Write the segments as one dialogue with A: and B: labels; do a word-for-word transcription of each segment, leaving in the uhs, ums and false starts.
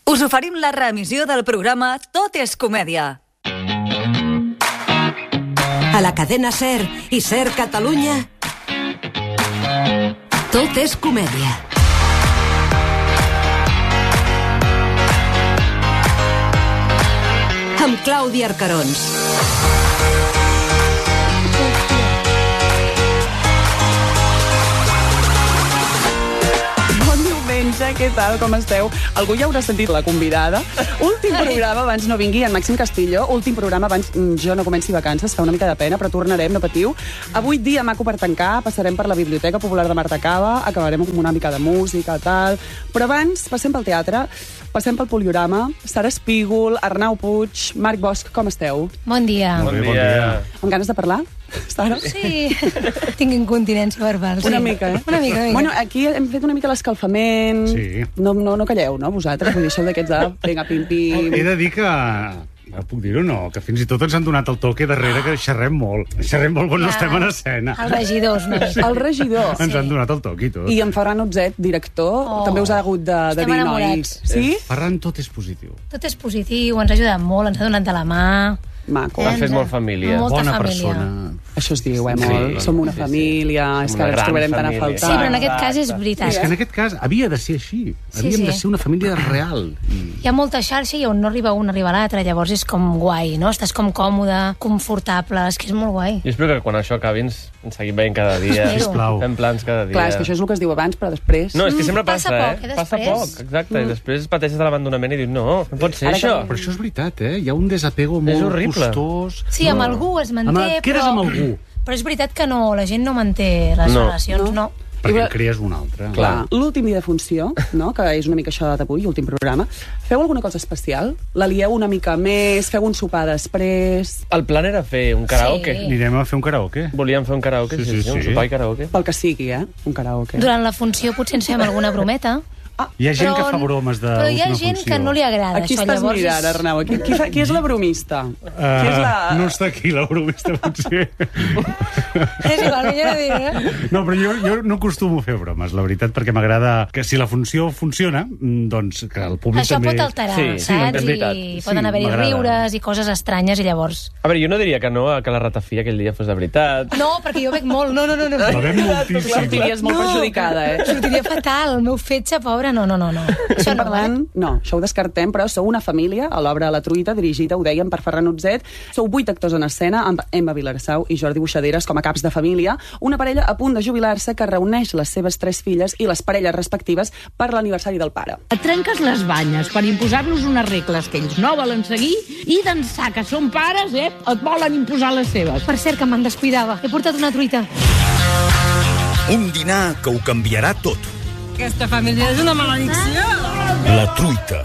A: Us oferim la reemissió del programa Tot és comèdia.
B: A la cadena SER i SER Catalunya, Tot és comèdia. Amb Clàudia Arcarons.
C: Què tal, com esteu? Algú ja haurà sentit la convidada. Últim programa abans no vingui en Màxim Castillo. Últim programa abans jo no comenci vacances. Fa una mica de pena, però tornarem, no patiu. Avui dia maco per tancar. Passarem per la Biblioteca Popular de Marta Cava. Acabarem amb una mica de música, tal. Però abans passem pel teatre. Passem pel Poliorama. Sara Espígol, Arnau Puig, Marc Bosch, com esteu?
D: Bon dia.
E: Bon dia.
C: Amb ganes de parlar? Sara?
D: Sí, tinc incontinència verbal.
C: Una
D: sí.
C: mica, eh?
D: Una mica, una mica.
C: Bueno, aquí hem fet una mica l'escalfament.
E: Sí.
C: No, no, no calleu, no, vosaltres? Vull dir, això d'aquests de... Vinga, pim-pim.
E: He de dir que... Puc dir-ho no? Que fins i tot ens han donat el toque darrere que xerrem molt. Xerrem molt quan no estem en escena.
D: Els regidors, no?
C: Sí. El regidor.
E: Ens han donat el toque i tot.
C: I en Ferran Utzet, director,
D: Oh.
C: també us ha hagut de, de
D: Estem
C: dir
D: enamorats.
C: nois. Sí?
E: Ferran, tot és positiu.
D: Tot és positiu, ens ha ajudat molt, ens ha donat de la mà.
C: Maco.
D: Eh,
F: Ha fet
D: ens ha-
F: molt família.
D: Molta
E: Bona
D: família.
E: persona.
C: Això es diu, eh,
F: Sí,
C: molt. Som una
F: sí, sí.
C: família, és
F: Som
C: que
F: una
C: ara ens
F: gran
C: trobarem tan a
F: família.
C: faltar.
D: Sí, però en aquest
F: Exacte.
D: cas és veritat.
E: És que en aquest cas havia de ser així. Havíem
D: sí.
E: de ser una família real. I...
D: Hi ha molta xarxa i on no arriba un arriba l'altre, llavors és com guai, no? Estàs com còmode, confortable, és que és molt guai.
F: Jo espero que quan això acabi ens, ens seguim veient cada dia.
D: Espero.
E: Sisplau.
F: Fem plans cada dia.
C: Clar, és que això és el que es diu abans, però després...
F: No, és que sempre
D: Passa
F: passa,
D: poc,
F: eh?
D: eh,
F: Passa
D: després.
F: poc, exacte. I després pateixes de l'abandonament i dius, no, no pot ser
C: Ara que-
F: això.
E: Però això és veritat, eh? Hi ha un desapego molt
F: horrible.
E: costós.
D: Sí, amb algú es manté,
E: Amb el- Quedes
D: però...
E: amb algú.
D: Però és veritat que no, la gent no manté les
F: No.
D: relacions, no.
E: Perquè en crees un altre.
C: Clar, l'últim dia de funció, no? Que és una mica això d'avui, últim programa, feu alguna cosa especial? La lieu una mica més? Feu un sopar després?
F: El plan era fer un karaoke.
D: Sí.
E: Anirem a fer un karaoke.
F: Volíem fer un karaoke,
E: Sí,
F: sí,
E: sí,
F: sí, un
E: sí.
F: sopar i karaoke.
C: Pel que sigui, eh? Un karaoke.
D: Durant la funció potser ens fem alguna brometa.
E: Hi ha gent
D: Però-
E: que fa bromes de
D: Però hi ha
E: última
D: gent
E: funció.
D: que no li agrada
C: A qui
D: això,
C: estàs
D: llavors
C: mirant,
D: és...
C: Arnau? Qui, qui, fa, qui és la bromista?
E: Uh,
C: qui és la...
E: No està aquí, la bromista, potser.
D: És igual, millor no dir, eh?
E: No, però jo, jo no acostumo a fer bromes, la veritat, perquè m'agrada que si la funció funciona, mm, doncs que el públic
D: Això
E: també...
D: pot alterar,
F: Sí, sí,
D: saps?
F: és veritat.
D: I
E: Sí,
D: poden haver-hi
E: m'agrada.
D: riures i coses estranyes, i llavors...
F: A veure, jo no diria que no, a que la ratafia aquell dia fos de veritat.
D: No, perquè jo bec molt, no, no, no. no.
E: La veig moltíssim.
C: Sortiries molt
D: No.
C: perjudicada, eh?
D: Sortiria fatal, el meu fetge, pobre, no, no, no. no. Això no,
C: Parlant, no, això ho descartem, però sou una família a l'obra La Truita, dirigida, ho dèiem, per Ferran Utzet. Sou vuit actors en escena, amb Emma Vilarsau i Jordi Buixaderes com a caps de família. Una parella a punt de jubilar-se que reuneix les seves tres filles i les parelles respectives per l'aniversari del pare.
G: Et trenques les banyes per imposar-los unes regles que ells no volen seguir i d'ençà que són pares, eh, et volen imposar les seves.
D: Per cert, que me'n descuidava. He portat una truita.
H: Un dinar que ho canviarà tot.
G: Aquesta família és una maledicció.
H: La truita.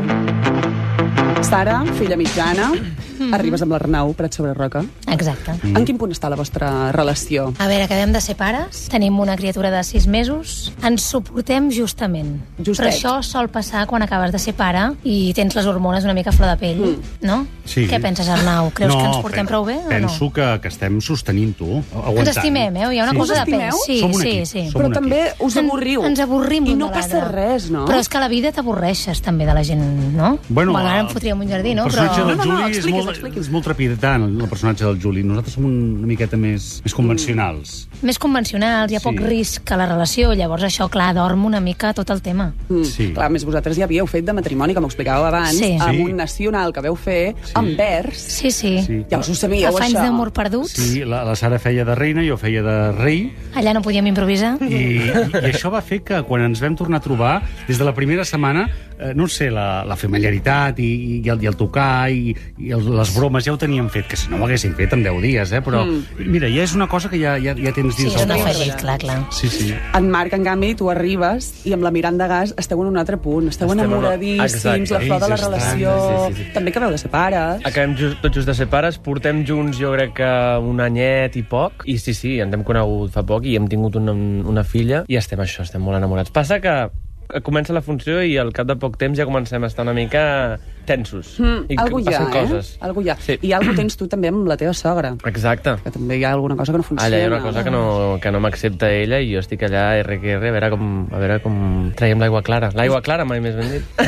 C: Sara, filla mitjana, arribes amb l'Arnau, Prat sobre Roca.
D: Exacte.
C: Mm. En quin punt està la vostra relació?
D: A veure, acabem de ser pares, tenim una criatura de sis mesos, ens suportem justament.
C: Justet.
D: Però això sol passar quan acabes de ser pare i tens les hormones una mica a flor de pell, mm. no?
E: Sí.
D: Què penses, Arnau? Creus
E: no,
D: que ens portem
E: pen-
D: prou bé o no?
E: Penso que, que estem sostenint-ho, aguantant.
D: Ens estimem, eh? Hi ha una
E: Sí.
D: cosa de
C: Us estimeu?
D: pes. Sí,
E: Som un
D: sí,
E: equip,
D: sí.
E: som
C: Però
E: un
C: també
E: equip.
C: us avorriu.
D: Ens avorrim
C: I
D: l'un
C: no
D: de
C: passa
D: l'altre.
C: res, no?
D: Però és que a la vida t'avorreixes també de la gent, no?
E: Bueno,
D: ara
E: el-
D: em fotríem un jardí, no?
E: El personatge
D: Però...
E: del
C: No, no, no,
E: Juli és,
C: expliqui's,
E: molt,
C: expliqui's.
E: és molt trepidant, el personatge del Juli. Nosaltres som una miqueta més, més convencionals.
D: Més convencionals, hi ha
E: Sí.
D: poc risc a la relació, llavors això, clar, dorm una mica tot el tema.
C: Mm.
E: Sí.
C: Clar, a més, vosaltres ja havíeu fet de matrimoni, com explicàveu abans,
D: Sí.
C: amb
E: Sí.
C: un nacional que veu fer,
E: Sí.
C: amb vers.
D: Sí, sí.
E: Sí.
C: Ja us ho sabíeu,
D: Afanys
C: això.
D: d'amor perduts.
E: Sí, la, la Sara feia de reina, jo feia de rei,
D: Allà no podíem improvisar.
E: i, i, i això va fer que quan ens vam tornar a trobar, des de la primera setmana, eh, no sé, la, la familiaritat i, i, el, i el tocar i, i el, les bromes ja ho teníem fet, que si no ho haguéssim fet en deu dies, eh? Però
C: Mm.
E: mira, ja és una cosa que ja, ja, ja tens
D: Sí,
E: dins
D: és
E: el
D: un
E: cos.
D: afegit, clar, clar.
E: Sí, sí.
C: En Marc, en canvi, tu arribes i amb la Miranda Gas esteu en un altre punt. Esteu
F: Estem en-
C: enamoradíssims,
F: Exacte.
C: la flor de la
E: Ells estan,
C: relació...
F: sí, sí, sí.
C: També acabeu de ser pares.
F: Acabem just, tot just de ser pares, portem junts jo crec que un anyet i poc, i sí, sí, ens hem conegut fa poc i hem tingut una, una filla i estem això, estem molt enamorats. Passa que comença la funció i al cap de poc temps ja comencem a estar una mica tensos.
C: Mm,
F: I
C: algú hi ha,
F: passen
C: eh?
F: coses.
C: Algú hi ha.
F: Sí.
C: I algú tens tu també amb la teva sogra.
F: Exacte.
C: Que també hi ha alguna cosa que no funciona.
F: Allà hi ha una cosa que no, que no m'accepta ella i jo estic allà R que R a veure com, a veure com traiem l'aigua clara. L'aigua clara, mai més ben dit.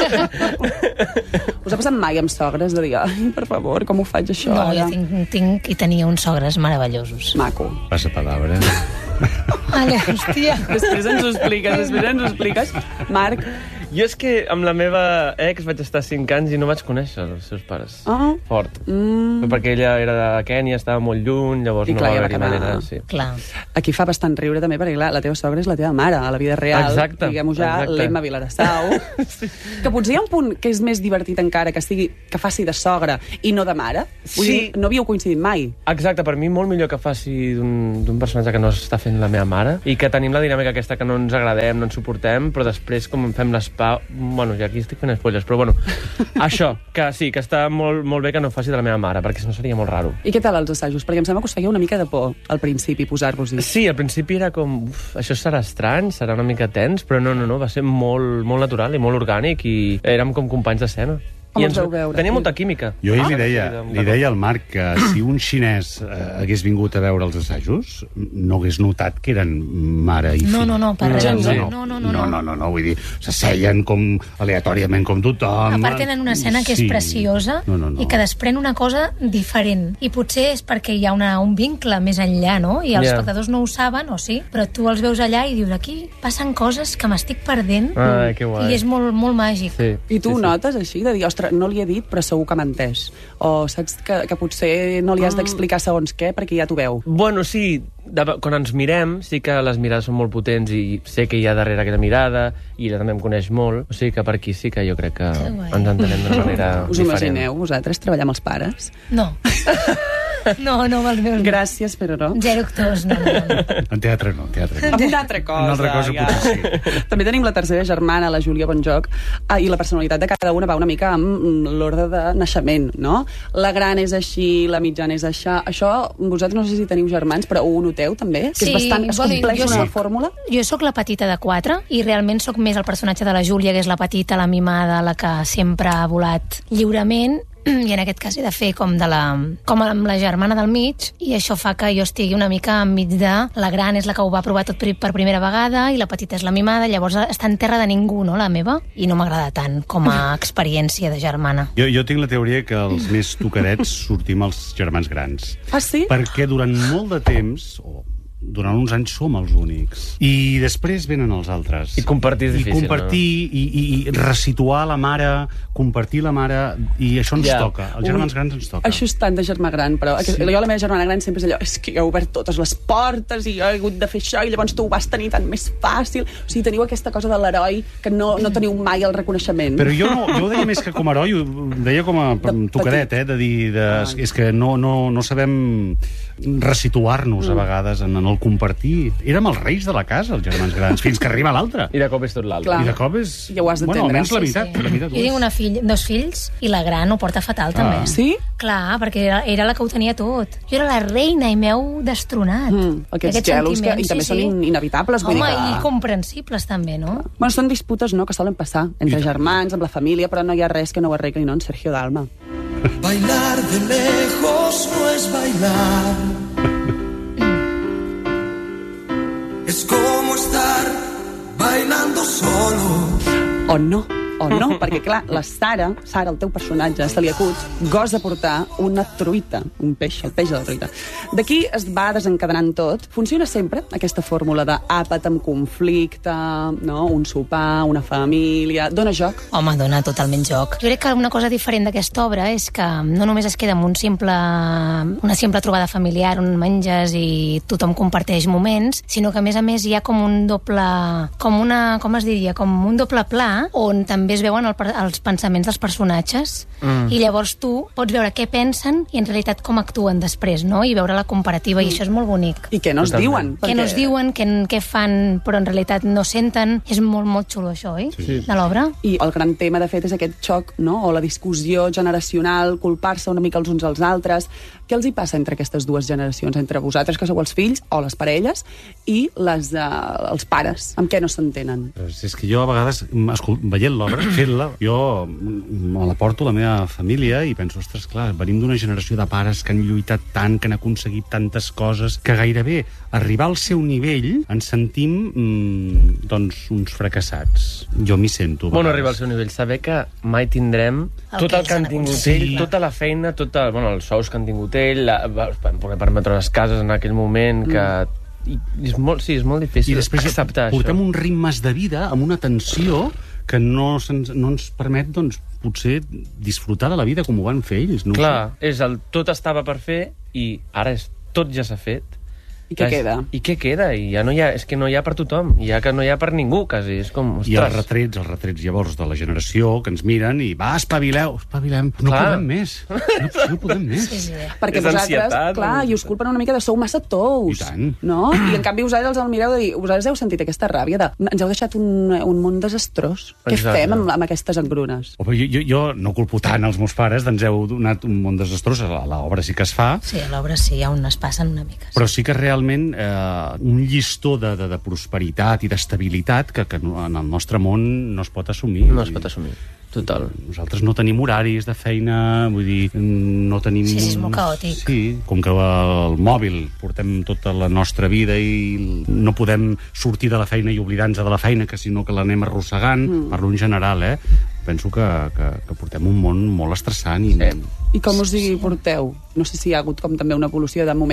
C: Us ha passat mai amb sogres de dir, ai, per favor, com ho faig això
D: No,
C: ara?
D: jo tinc, tinc i tenia uns sogres meravellosos.
C: Maco.
E: Passa palabra.
D: Vale, hòstia.
C: Després ens ho expliques, després ens ho expliques. Marc,
F: Jo és que amb la meva ex vaig estar cinc anys i no vaig conèixer els seus pares.
C: Ah.
F: Fort.
C: Mm.
F: Perquè ella era de Kènia, estava molt lluny, llavors
C: I
F: no
C: clar,
F: va
C: ja va
F: haver-hi
C: quedar-
F: manera. Sí.
D: Clar.
C: aquí fa bastant riure també, perquè clar, la teva sogra és la teva mare, a la vida real.
F: Exacte,
C: Diguem-ho ja,
F: exacte.
C: l'Emma Vilarassau. sí. Que potser hi ha un punt que és més divertit encara, que, sigui, que faci de sogra i no de mare. Vull
F: Sí.
C: dir, no havíeu coincidit mai.
F: Exacte, per mi molt millor que faci d'un d'un personatge que no està fent la meva mare i que tenim la dinàmica aquesta que no ens agradem, no ens suportem, però després com fem les pau... Bueno, ja aquí estic fent spoilers, però bueno, això, que sí, que està molt, molt bé que no faci de la meva mare, perquè si no seria molt raro.
C: I què tal els assajos? Perquè em sembla que us feia una mica de por al principi posar-vos-hi.
F: Sí, al principi era com, uf, això serà estrany, serà una mica tens, però no, no, no, va ser molt, molt natural i molt orgànic i érem com companys d'escena.
C: Com
F: I
C: els vau veure?
F: Tenia molta química.
E: Jo ahir li
F: Ah,
E: deia,
F: sí,
E: li deia al Marc que si un xinès eh, hagués vingut a veure els assajos, no hagués notat que eren mare i fill.
D: No, no, no, per res.
E: no,
D: No, no, no, no.
E: no, no, no, no, vull dir, s'asseien com aleatòriament com tothom.
D: A part tenen una escena que és
E: Sí.
D: preciosa
E: no, no, no.
D: i que desprèn una cosa diferent. I potser és perquè hi ha una, un vincle més enllà, no? I els
F: Ja.
D: espectadors no ho saben, o sí, però tu els veus allà i dius, aquí passen coses que m'estic perdent
F: Ai, que guai.
D: i és molt, molt màgic.
F: Sí,
C: I tu
F: sí,
C: ho
F: sí.
C: notes així, de dir, ostres, no li he dit, però segur que m'ha entès. O saps que, que potser no li has d'explicar segons què, perquè ja t'ho veu.
F: Bueno, sí, de, quan ens mirem, sí que les mirades són molt potents i sé que hi ha darrere aquella mirada i ella també em coneix molt, o sigui que per aquí sí que jo crec que
D: Que guai.
F: ens entenem d'una manera
C: Us
F: diferent.
C: imagineu, vosaltres, treballar amb els pares?
D: No. No, no, amb els meus...
C: Gràcies, però no.
D: Zero actors, no, no, no.
E: En teatre no, en teatre no.
C: Amb una altra cosa.
E: Una altra cosa potser sí.
C: També tenim la tercera germana, la Júlia Bonjoc, ah, i la personalitat de cada una va una mica amb l'ordre de naixement, no? La gran és així, la mitjana és això. Això, vosaltres no sé si teniu germans, però ho noteu també? Que és bastant, es compleix
D: jo
C: una
D: soc-
C: fórmula?
D: Jo sóc la petita de quatre i realment sóc més el personatge de la Júlia, que és la petita, la mimada, la que sempre ha volat lliurement, i en aquest cas he de fer com de la com amb la germana del mig, i això fa que jo estigui una mica enmig de la gran és la que ho va provar tot per per primera vegada i la petita és la mimada, llavors està en terra de ningú, no, la meva, i no m'agrada tant com a experiència de germana.
E: Jo, jo tinc la teoria que els més tocarets sortim els germans grans.
C: Ah, sí?
E: Perquè durant molt de temps, o durant uns anys som els únics. I després venen els altres.
F: I compartir és
E: I
F: difícil,
E: compartir, i, i, i resituar la mare, compartir la mare, i això ens
F: Ja.
E: toca. Els germans grans ens toca.
C: Això és tant de germà gran, però sí. Jo la meva germana gran sempre és allò, és que jo he obert totes les portes i jo he hagut de fer això i llavors tu ho vas tenir tan més fàcil. O sigui, teniu aquesta cosa de l'heroi que no, no teniu mai el reconeixement.
E: Però jo, no, jo ho deia més que com a heroi, ho deia com a
C: De
E: tocadet, eh, de dir... De, és que no, no, no sabem resituar-nos, a vegades, en, en el compartir. Érem els reis de la casa, els germans grans, fins que arriba l'altre.
F: I de cop és tot l'altre.
C: Clar.
E: I de cop és...
C: Ja ho has
E: Bueno,
C: d'entendre.
E: almenys la
C: Sí,
E: meitat. La meitat
D: Jo tinc una fill, dos fills i la gran ho porta fatal, també.
C: Sí?
D: Clar, perquè era, era la que ho tenia tot. Jo era la reina i m'heu destronat.
C: Mm, aquests
D: Aquests
C: gelos que, i
D: sentiments,
C: també
D: sí,
C: són
D: sí.
C: in- inevitables. Vull
D: Home,
C: dir que...
D: i comprensibles també, no?
C: Bueno, són disputes, no?, que solen passar entre germans, amb la família, però no hi ha res que no ho arregli, no, en Sergio Dalma.
I: Bailar de lejos no es bailar. Es como estar bailando solo.
C: O no, o no, perquè clar, la Sara, Sara, el teu personatge, se li acut, gosa portar una truita, un peix, el peix de la truita. D'aquí es va desencadenant tot. Funciona sempre aquesta fórmula d'àpat amb conflicte, no? Un sopar, una família... Dóna joc?
D: Home, dona totalment joc. Jo crec que una cosa diferent d'aquesta obra és que no només es queda amb un simple, una simple trobada familiar on menges i tothom comparteix moments, sinó que a més a més hi ha com un doble... com una... com es diria? Com un doble pla on també també es veuen el, els pensaments dels personatges mm. i llavors tu pots veure què pensen i en realitat com actuen després, no? I veure la comparativa, mm. i això és molt bonic.
C: I què no es diuen.
D: Què perquè... no es diuen, què, què fan, però en realitat no senten. És molt, molt xulo, això, oi? Sí. De l'obra.
C: I el gran tema, de fet, és aquest xoc, no? O la discussió generacional, culpar-se una mica els uns als altres. Què els hi passa entre aquestes dues generacions? Entre vosaltres, que sou els fills, o les parelles, i les, uh, els pares? Amb què no s'entenen?
E: És que jo, a vegades, escol... veient l'obra, fent-la, jo me la porto a la meva família i penso, ostres, clar, venim d'una generació de pares que han lluitat tant, que han aconseguit tantes coses, que gairebé arribar al seu nivell ens sentim, mmm, doncs, uns fracassats. Jo m'hi sento.
F: Bueno, arribar al seu nivell. Saber que mai tindrem el tot el que han tingut ell, sí. tota la feina, tot el, bueno, els sous que han tingut ell, la, vam poder permetre les cases en aquell moment, que... Mm. I és molt, sí, és molt difícil
E: I després
F: acceptar
E: portem
F: això.
E: uns ritmes de vida amb una tensió que no, se'ns, no ens permet, doncs, potser disfrutar de la vida com ho van fer ells. No?
F: Clar, és el tot estava per fer i ara és, tot ja s'ha fet.
C: I què queda?
F: I què queda? I ja no hi ha, és que no hi ha per tothom, ja que no hi ha per ningú, quasi. És com, ostres.
E: I els retrets, els retrets llavors de la generació que ens miren i va, espavileu, espavilem. No clar. podem més. No, no podem més. Sí, sí.
C: Perquè és vosaltres, clar, i us culpen una mica de sou massa tous.
E: I tant.
C: No? I en canvi vosaltres els el mireu de dir, vosaltres heu sentit aquesta ràbia de ens heu deixat un, un món desastrós. Exacte. Què fem amb, amb aquestes engrunes?
E: Oh, jo, jo, jo no culpo tant els meus pares, ens heu donat un món desastrós. A l'obra sí que es fa.
D: Sí, a l'obra sí, on es passen una mica.
E: Però sí que realment eh, un llistó de, de, de prosperitat i d'estabilitat que, que en el nostre món no es pot assumir.
F: No es pot assumir, total.
E: Nosaltres no tenim horaris de feina, vull dir, no tenim...
D: Sí, sí, és molt caòtic.
E: Sí, com que el mòbil portem tota la nostra vida i no podem sortir de la feina i oblidar-nos de la feina, que sinó que l'anem arrossegant, mm. parlo en general, eh? Penso que, que, que portem un món molt estressant. I...
F: Sí.
C: I com us hi porteu? No sé si hi ha hagut com també una evolució de moment